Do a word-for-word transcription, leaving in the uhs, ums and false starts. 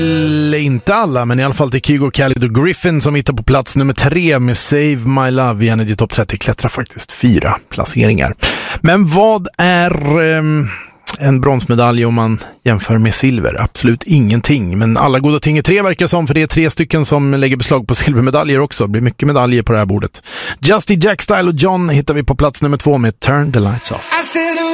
Inte alla, men i alla fall till Kygo, Khalid och Griffin som hittar på plats nummer tre med Save My Love i Energy Top trettio, klättrar faktiskt fyra placeringar. Men vad är um, en bronsmedalj om man jämför med silver? Absolut ingenting, men alla goda ting är tre verkar som, för det är tre stycken som lägger beslag på silvermedaljer också. Det blir mycket medaljer på det här bordet. Justy Jack Style och John hittar vi på plats nummer två med Turn the Lights Off.